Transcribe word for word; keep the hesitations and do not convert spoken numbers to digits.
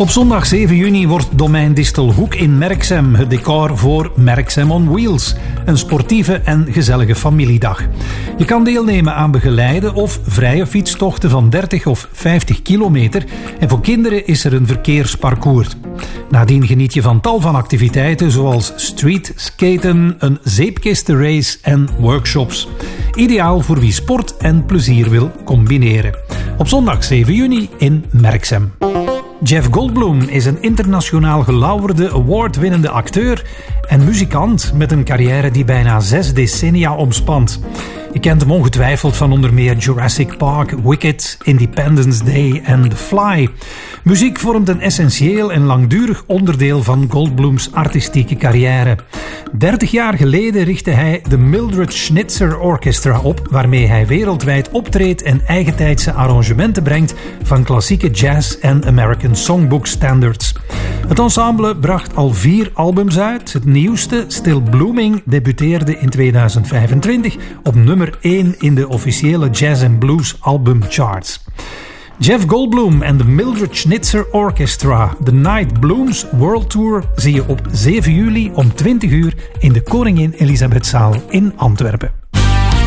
Op zondag zeven juni wordt Domein Distelhoek in Merksem het decor voor Merksem on Wheels. Een sportieve en gezellige familiedag. Je kan deelnemen aan begeleide of vrije fietstochten van dertig of vijftig kilometer. En voor kinderen is er een verkeersparcours. Nadien geniet je van tal van activiteiten zoals street skaten, een zeepkistenrace en workshops. Ideaal voor wie sport en plezier wil combineren. Op zondag zeven juni in Merksem. Jeff Goldblum is een internationaal gelauwerde, award-winnende acteur en muzikant met een carrière die bijna zes decennia omspant. Je kent hem ongetwijfeld van onder meer Jurassic Park, Wicked, Independence Day en The Fly. Muziek vormt een essentieel en langdurig onderdeel van Goldblums artistieke carrière. dertig jaar geleden richtte hij de Mildred Schnitzer Orchestra op, waarmee hij wereldwijd optreedt en eigentijdse arrangementen brengt van klassieke jazz en American Songbook standards. Het ensemble bracht al vier albums uit. Het nieuwste, Still Blooming, debuteerde in tweeduizend vijfentwintig op nummer één in de officiële Jazz and Blues albumcharts. Jeff Goldblum en de Mildred Schnitzer Orchestra. The Night Blooms World Tour zie je op zeven juli om twintig uur in de Koningin Elisabethzaal in Antwerpen.